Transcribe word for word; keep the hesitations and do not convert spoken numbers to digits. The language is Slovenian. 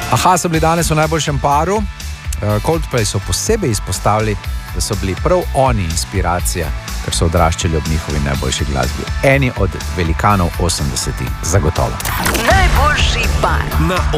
Aha, so bili danes v najboljšem paru. Coldplay so posebej izpostavili, da so bili prav oni inspiracija, ker so odraščali ob njihovi najboljši glasbi. Eni od velikanov osemdesetih, zagotovo. Najboljši par. Na